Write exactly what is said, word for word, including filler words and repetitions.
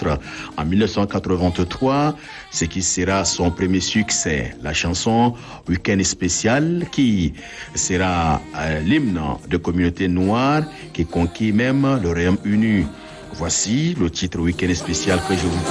enregistre en mille neuf cent quatre-vingt-trois ce qui sera son premier succès, la chanson Week-end spécial, qui sera euh, l'hymne de communauté noire qui conquit même le Royaume-Uni. Voici le titre Week-end spécial que je vous